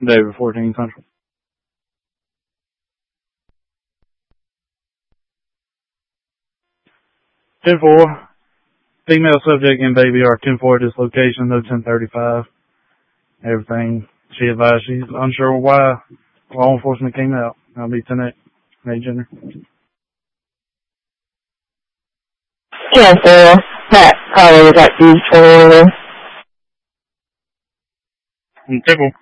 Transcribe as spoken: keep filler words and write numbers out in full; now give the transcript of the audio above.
David, fourteen Central. ten four. Female subject and baby are ten four at this location, no ten thirty-five. Everything she advised, she's unsure why law enforcement came out. I'll be ten eight. May Jenner. ten four. That probably was at B four. Tickle.